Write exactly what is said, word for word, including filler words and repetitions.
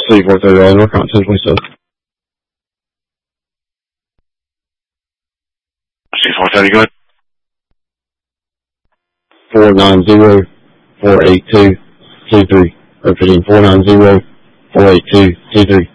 C four thirty, I'll work on ten twenty-seven. C four thirty, good. four nine zero, four eight two, two three. Repeating, four nine zero, four eight two, two three.